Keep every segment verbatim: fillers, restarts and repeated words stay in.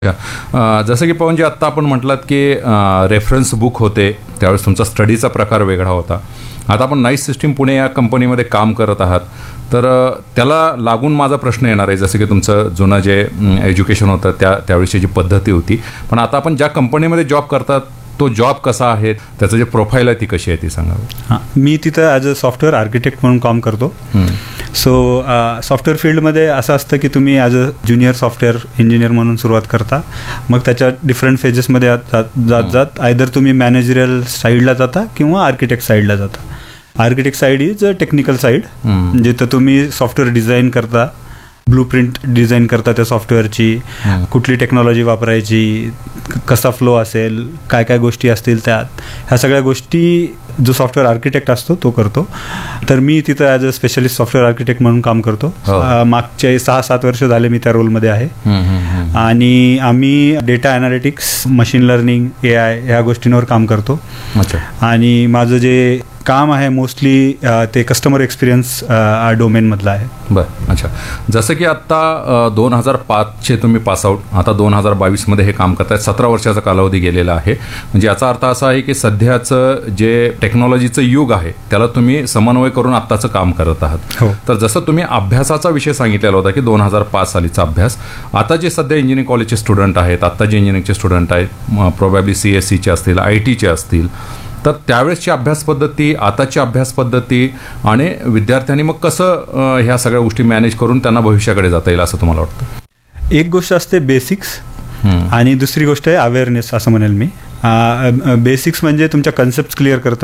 अ, जसं की पवनजी आत्ता आपण म्हटलात की रेफरन्स बुक होते त्यावेळेस तुमचा स्टडीचा प्रकार वेगळा होता. आता आपण नाईस सिस्टीम पुणे या कंपनीमध्ये काम करत आहात, तर अ, त्याला लागून माझा प्रश्न येणार आहे. जसं की तुमचं जुनं जे एज्युकेशन होतं त्या त्यावेळेची जी पद्धती होती, पण आता आपण ज्या कंपनीमध्ये जॉब करतात तो जॉब कसा आहे, त्याचं जे प्रोफाईल आहे ती कशी आहे ती सांगावी. हां, मी तिथं ॲज अ सॉफ्टवेअर आर्किटेक्ट म्हणून काम करतो. सो सॉफ्टवेअर फील्डमध्ये असं असतं की तुम्ही as a junior software engineer म्हणून सुरुवात करता, मग त्याच्या डिफरंट फेजेसमध्ये जात जात जात आयदर तुम्ही मॅनेजरियल साईडला जाता किंवा आर्किटेक्ट साईडला जाता. Architect side is a technical side, जिथं तुम्ही सॉफ्टवेअर डिझाईन करता, ब्लू प्रिंट डिझाईन करता त्या सॉफ्टवेअरची, कुठली टेक्नॉलॉजी वापरायची, कसा फ्लो असेल, काय काय गोष्टी असतील त्यात, ह्या सगळ्या गोष्टी जो सॉफ्टवेअर आर्किटेक्ट असतो तो करतो. तर मी तिथं as a specialist software architect म्हणून काम करतो. मागचे सहा सात वर्ष झाले मी त्या रोलमध्ये आहे. आणि आम्ही data analytics, machine learning, A I ह्या गोष्टींवर काम करतो. आणि माझं जे काम आहे मोस्टली ते कस्टमर एक्सपिरियन्स डोमेनमधलं आहे. बरं, अच्छा. जसं की आत्ता दोन हजार पाचचे तुम्ही पासआउट, आता दोन हजार बावीसमध्ये हे काम करतायत, सतरा वर्षाचा कालावधी गेलेला आहे. म्हणजे याचा अर्थ असा आहे की सध्याचं जे टेक्नॉलॉजीचं युग आहे त्याला तुम्ही समन्वय करून आत्ताचं काम करत आहात. हो. तर जसं तुम्ही अभ्यासाचा विषय सांगितलेला होता की दोन हजार पाच सालीचा अभ्यास, आता जे सध्या इंजिनिअरिंग कॉलेजचे स्टुडंट आहेत, आत्ता जे इंजिनिअरिंगचे स्टुडंट आहेत, प्रोबॅबली सी एस सीचे असतील, आय टीचे असतील, तर त्यावेळेसची अभ्यास पद्धती, आताची अभ्यास पद्धती आणि विद्यार्थ्यांनी मग कसं ह्या सगळ्या गोष्टी मॅनेज करून त्यांना भविष्याकडे जाता येईल असं तुम्हाला वाटतं? एक गोष्ट असते बेसिक्स आणि दुसरी गोष्ट आहे अवेअरनेस असं म्हणेल मी. बेसिक्स म्हणजे तुमच्या कन्सेप्ट क्लिअर करतं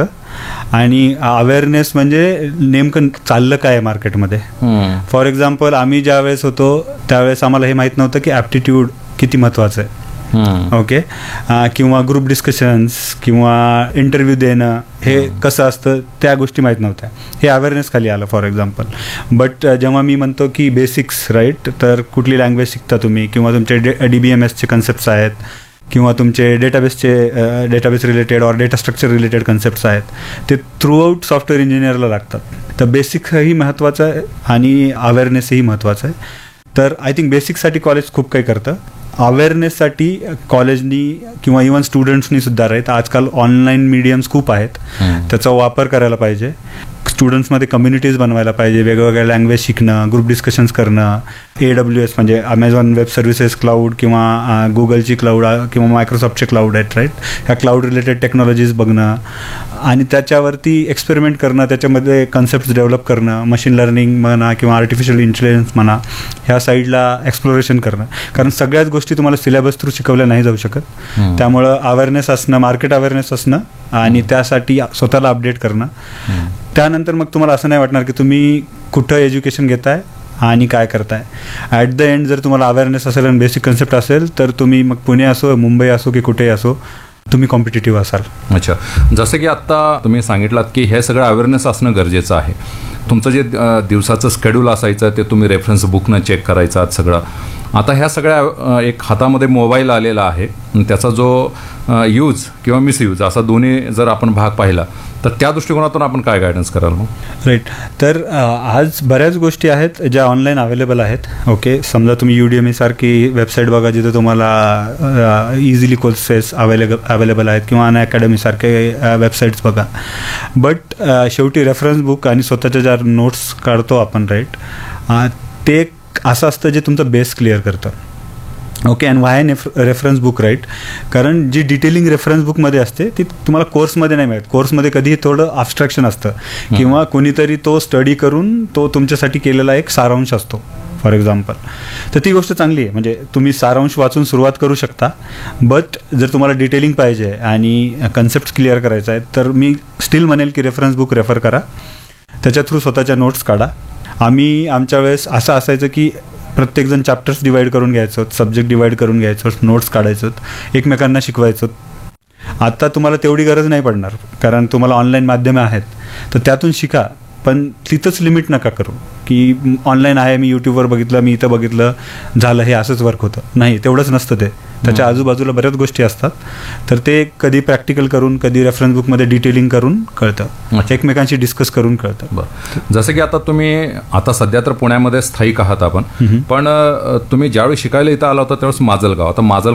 आणि अवेअरनेस म्हणजे नेमकं चाललं काय आहे मार्केटमध्ये. फॉर एक्झाम्पल आम्ही ज्या वेळेस होतो त्यावेळेस आम्हाला हे माहीत नव्हतं की ॲप्टिट्यूड किती महत्त्वाचं आहे. ओके, किंवा ग्रुप डिस्कशन्स किंवा इंटरव्ह्यू देणं हे कसं असतं त्या गोष्टी माहीत नव्हत्या. हे अवेअरनेस खाली आलं फॉर एक्झाम्पल. बट जेव्हा मी म्हणतो की बेसिक्स राईट, तर कुठली लँग्वेज शिकता तुम्ही, किंवा तुमचे डे डी बी एम एसचे कन्सेप्ट्स आहेत, किंवा तुमचे डेटाबेसचे डेटाबेस रिलेटेड और डेटा स्ट्रक्चर रिलेटेड कन्सेप्ट्स आहेत, ते थ्रू आउट सॉफ्टवेअर इंजिनियरला लागतात. तर बेसिक्सही महत्त्वाचं आहे आणि अवेअरनेसही महत्त्वाचं आहे. तर आय थिंक बेसिक्ससाठी कॉलेज खूप काही करतं. अवेअरनेससाठी कॉलेजनी किंवा इव्हन स्टुडंट्सनी सुद्धा राहत आजकाल ऑनलाईन मीडियम्स खूप आहेत, त्याचा वापर करायला पाहिजे. स्टुडंट्समध्ये कम्युनिटीज बनवायला पाहिजे, वेगवेगळ्या लँग्वेज शिकणं, ग्रुप डिस्कशन्स करणं, ए डब्ल्यू एस म्हणजे अमेझॉन वेब सर्व्हिसेस क्लाउड किंवा गुगलची क्लाउड किंवा मायक्रोसॉफ्टचे क्लाउड आहेत राईट, ह्या क्लाउड रिलेटेड टेक्नॉलॉजीज बघणं आणि त्याच्यावरती एक्सपेरिमेंट करणं, त्याच्यामध्ये कन्सेप्ट डेव्हलप करणं, मशीन लर्निंग म्हणा किंवा आर्टिफिशियल इंटेलिजन्स म्हणा, ह्या साईडला एक्सप्लोरेशन करणं. कारण सगळ्याच गोष्टी तुम्हाला सिलेबस थ्रू शिकवल्या नाही जाऊ शकत. त्यामुळं अवेअरनेस असणं, मार्केट अवेअरनेस असणं आणि त्यासाठी स्वतःला अपडेट करणं. त्यानंतर मग तुम्हाला असं नाही वाटणार की तुम्ही कुठं एज्युकेशन घेताय आणि काय करताय. ॲट द एंड जर तुम्हाला अवेअरनेस असेल आणि बेसिक कन्सेप्ट असेल तर तुम्ही मग पुणे असो, मुंबई असो की कुठेही असो, तुम्ही कॉम्पिटिटिव्ह असाल. अच्छा, जसं की आत्ता तुम्ही सांगितलात की हे सगळं अवेअरनेस असणं गरजेचं आहे. तुमचं जे दिवसाचं शेड्यूल असायचं ते तुम्ही रेफरन्स बुकनं चेक करायचं सगळं. आता ह्या सगळ्या एक हातामध्ये मोबाईल आलेला आहे, त्याचा जो यूज किंवा मिसयूज असा दोन्ही जर आपण भाग पाहिला तर त्या दृष्टिकोनातून आपण काय गायडन्स कराल मग? राईट, तर आज बऱ्याच गोष्टी आहेत ज्या ऑनलाईन अवेलेबल आहेत. ओके, समजा तुम्ही यू डी एम ई सारखी वेबसाईट बघा जिथे तुम्हाला इझिली कोर्सेस अवेलेबल अवेलेबल आहेत, किंवा अन अकॅडमी सारखे वेबसाईट्स बघा. बट शेवटी रेफरन्स बुक आणि स्वतःच्या ज्या नोट्स काढतो आपण राईट, ते असं असतं जे तुमचं बेस क्लिअर करतं. Okay, and Y reference book right, कारण जी डिटेलिंग रेफरन्स बुकमध्ये असते ती तुम्हाला कोर्समध्ये नाही मिळत. कोर्समध्ये कधीही थोडं अब्स्ट्रॅक्शन असतं किंवा कोणीतरी तो स्टडी करून तो तुमच्यासाठी केलेला एक सारांश असतो फॉर एक्झाम्पल. तर ती गोष्ट चांगली आहे, म्हणजे तुम्ही सारांश वाचून सुरुवात करू शकता. बट जर तुम्हाला डिटेलिंग पाहिजे आणि कन्सेप्ट क्लिअर करायचा आहे तर मी स्टील म्हणेल की रेफरन्स बुक रेफर करा, त्याच्या थ्रू स्वतःच्या नोट्स काढा. आम्ही आमच्या वेळेस असं असायचं की प्रत्येकजण चॅप्टर्स डिवाईड करून घ्यायचो, सब्जेक्ट डिवाईड करून घ्यायचो, नोट्स काढायचो, एकमेकांना शिकवायचो. आता तुम्हाला तेवढी गरज नाही पडणार कारण तुम्हाला ऑनलाईन माध्यमं आहेत, तर त्यातून शिका. पण तिथंच लिमिट नका करू की ऑनलाईन आहे, मी यूट्यूबवर बघितलं, मी इथं बघितलं, झालं, हे असंच वर्क होतं. नाही, तेवढंच नसतं ते. त्याच्या आजूबाजूला बऱ्याच गोष्टी असतात. तर ते कधी प्रॅक्टिकल करून, कधी रेफरन्स बुकमध्ये डिटेलिंग करून कळतं, एकमेकांशी डिस्कस करून कळतं. बरं, जसं की आता तुम्ही आता सध्या तर पुण्यामध्ये स्थायिक आहात आपण, पण तुम्ही ज्यावेळी शिकायला इथं आला होता त्यावेळेस माजलगाव, आता माजलगाव